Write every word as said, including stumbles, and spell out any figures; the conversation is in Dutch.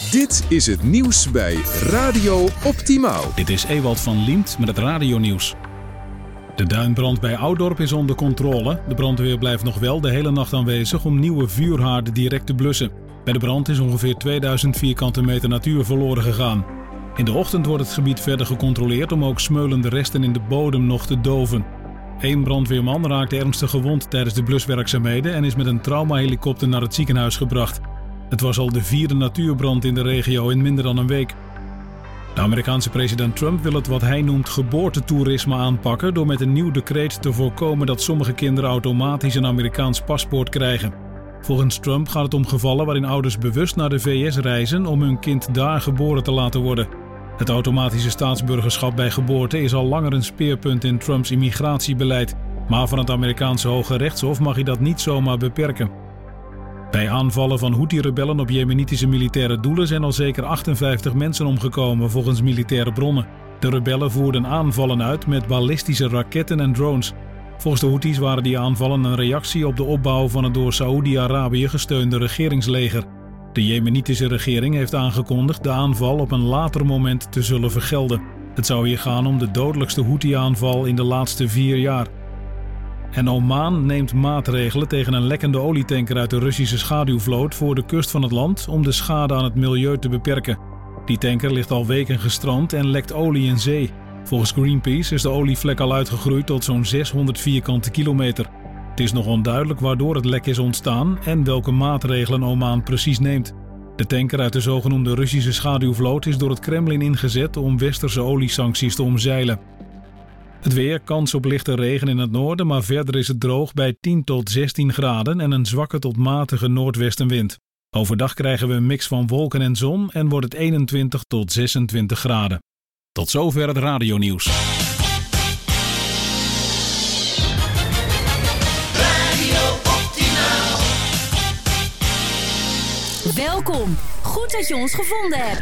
Dit is het nieuws bij Radio Optimaal. Dit is Ewald van Liemt met het radionieuws. De duinbrand bij Oudorp is onder controle. De brandweer blijft nog wel de hele nacht aanwezig om nieuwe vuurhaarden direct te blussen. Bij de brand is ongeveer tweeduizend vierkante meter natuur verloren gegaan. In de ochtend wordt het gebied verder gecontroleerd om ook smeulende resten in de bodem nog te doven. Eén brandweerman raakte ernstig gewond tijdens de bluswerkzaamheden en is met een traumahelikopter naar het ziekenhuis gebracht. Het was al de vierde natuurbrand in de regio in minder dan een week. De Amerikaanse president Trump wil het wat hij noemt geboortetoerisme aanpakken door met een nieuw decreet te voorkomen dat sommige kinderen automatisch een Amerikaans paspoort krijgen. Volgens Trump gaat het om gevallen waarin ouders bewust naar de V S reizen om hun kind daar geboren te laten worden. Het automatische staatsburgerschap bij geboorte is al langer een speerpunt in Trumps immigratiebeleid, maar van het Amerikaanse Hoge Rechtshof mag hij dat niet zomaar beperken. Bij aanvallen van Houthi-rebellen op jemenitische militaire doelen zijn al zeker achtenvijftig mensen omgekomen volgens militaire bronnen. De rebellen voerden aanvallen uit met ballistische raketten en drones. Volgens de Houthis waren die aanvallen een reactie op de opbouw van het door Saoedi-Arabië gesteunde regeringsleger. De jemenitische regering heeft aangekondigd de aanval op een later moment te zullen vergelden. Het zou hier gaan om de dodelijkste Houthi-aanval in de laatste vier jaar. En Oman neemt maatregelen tegen een lekkende olietanker uit de Russische schaduwvloot voor de kust van het land om de schade aan het milieu te beperken. Die tanker ligt al weken gestrand en lekt olie in zee. Volgens Greenpeace is de olievlek al uitgegroeid tot zo'n zeshonderd vierkante kilometer. Het is nog onduidelijk waardoor het lek is ontstaan en welke maatregelen Oman precies neemt. De tanker uit de zogenoemde Russische schaduwvloot is door het Kremlin ingezet om westerse oliesancties te omzeilen. Het weer, kans op lichte regen in het noorden, maar verder is het droog bij tien tot zestien graden en een zwakke tot matige noordwestenwind. Overdag krijgen we een mix van wolken en zon en wordt het eenentwintig tot zesentwintig graden. Tot zover het radionieuws. Radio Optimaal. Welkom. Goed dat je ons gevonden hebt.